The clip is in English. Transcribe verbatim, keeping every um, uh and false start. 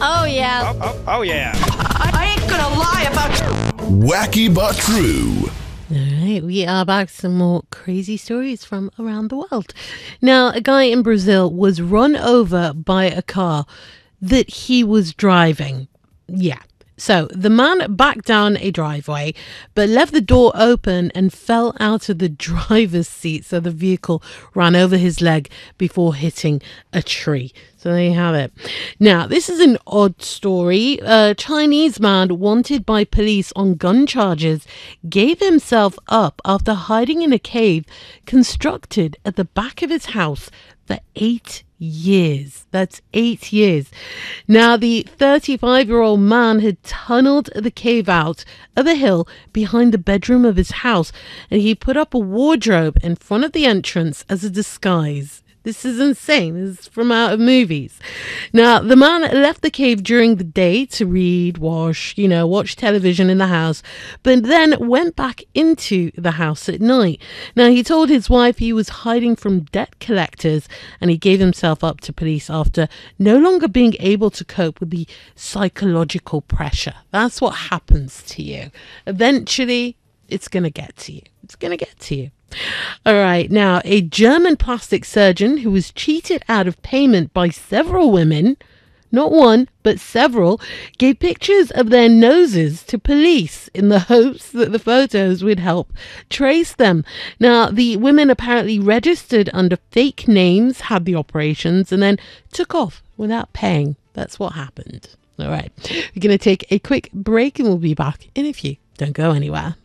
Oh, yeah. Oh, oh, oh yeah. I, I ain't gonna lie about Wacky but true. All right, we are back. Some more crazy stories from around the world. Now, a guy in Brazil was run over by a car that he was driving. Yeah. So the man backed down a driveway, but left the door open and fell out of the driver's seat. So the vehicle ran over his leg before hitting a tree. So there you have it. Now, this is an odd story. A Chinese man wanted by police on gun charges gave himself up after hiding in a cave constructed at the back of his house for eight years. That's eight years. Now, the thirty-five-year-old man had tunneled the cave out of a hill behind the bedroom of his house, and he put up a wardrobe in front of the entrance as a disguise. This is insane. This is from out of movies. Now, the man left the cave during the day to read, wash, you know, watch television in the house, but then went back into the house at night. Now, he told his wife he was hiding from debt collectors, and he gave himself up to police after no longer being able to cope with the psychological pressure. That's what happens to you. Eventually, it's going to get to you. It's going to get to you. All right. Now, a German plastic surgeon who was cheated out of payment by several women, not one, but several, gave pictures of their noses to police in the hopes that the photos would help trace them. Now, the women apparently registered under fake names, had the operations, and then took off without paying. That's what happened. All right. We're going to take a quick break and we'll be back in a few. Don't go anywhere.